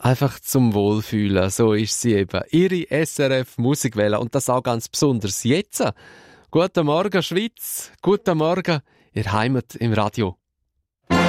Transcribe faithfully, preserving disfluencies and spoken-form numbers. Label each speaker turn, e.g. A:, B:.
A: Einfach zum Wohlfühlen, so ist sie eben. Ihre S R F Musikwelle und das auch ganz besonders jetzt. Guten Morgen Schweiz, guten Morgen, ihr Heimat im Radio.